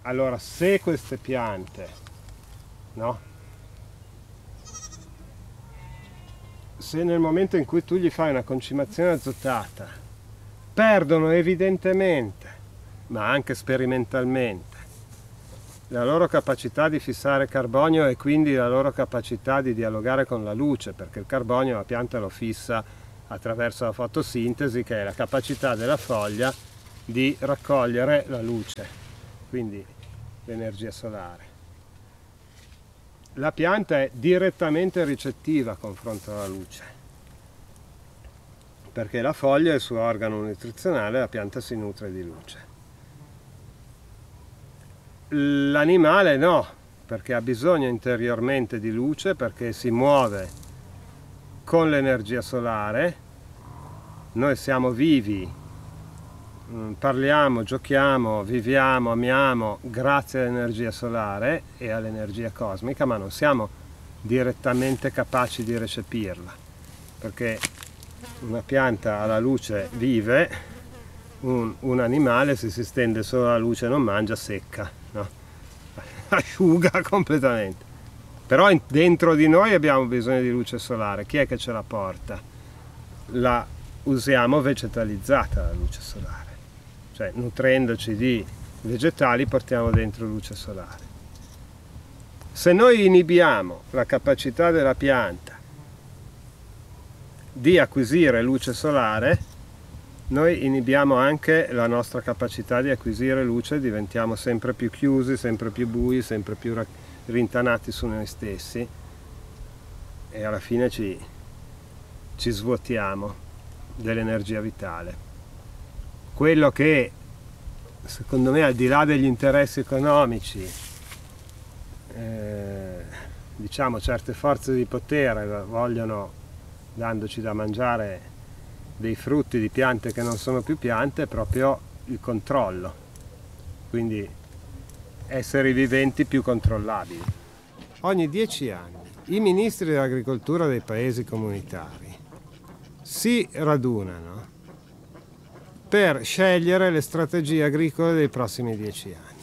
Allora, se queste piante, no? Se nel momento in cui tu gli fai una concimazione azotata, perdono evidentemente, ma anche sperimentalmente, la loro capacità di fissare carbonio e quindi la loro capacità di dialogare con la luce, perché il carbonio la pianta lo fissa attraverso la fotosintesi, che è la capacità della foglia di raccogliere la luce, quindi l'energia solare. La pianta è direttamente ricettiva a confronto alla luce, perché la foglia è il suo organo nutrizionale, la pianta si nutre di luce. L'animale no, perché ha bisogno interiormente di luce, perché si muove con l'energia solare. Noi siamo vivi, parliamo, giochiamo, viviamo, amiamo grazie all'energia solare e all'energia cosmica, ma non siamo direttamente capaci di recepirla, perché una pianta alla luce vive, un animale se si stende solo alla luce non mangia, secca, no? Asciuga completamente. Però dentro di noi abbiamo bisogno di luce solare. Chi è che ce la porta? La usiamo vegetalizzata la luce solare, cioè nutrendoci di vegetali portiamo dentro luce solare. Se noi inibiamo la capacità della pianta di acquisire luce solare, noi inibiamo anche la nostra capacità di acquisire luce, diventiamo sempre più chiusi, sempre più bui, sempre più rintanati su noi stessi e alla fine ci svuotiamo dell'energia vitale. Quello che secondo me, al di là degli interessi economici, diciamo certe forze di potere vogliono, dandoci da mangiare dei frutti di piante che non sono più piante, è proprio il controllo, quindi esseri viventi più controllabili. Ogni 10 anni i ministri dell'agricoltura dei paesi comunitari si radunano per scegliere le strategie agricole dei prossimi 10 anni.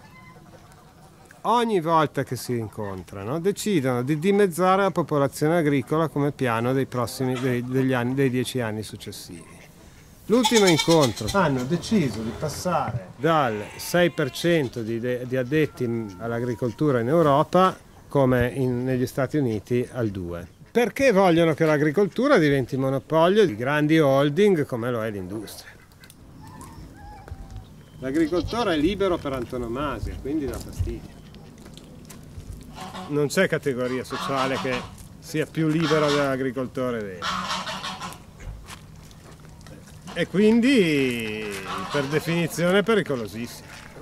Ogni volta che si incontrano decidono di dimezzare la popolazione agricola come piano dei 10 anni successivi. L'ultimo incontro hanno deciso di passare dal 6% di addetti all'agricoltura in Europa, come negli Stati Uniti, al 2%. Perché vogliono che l'agricoltura diventi monopolio di grandi holding come lo è l'industria. L'agricoltore è libero per antonomasia, quindi dà fastidio. Non c'è categoria sociale che sia più libera dell'agricoltore vero. E quindi per definizione è pericolosissimo.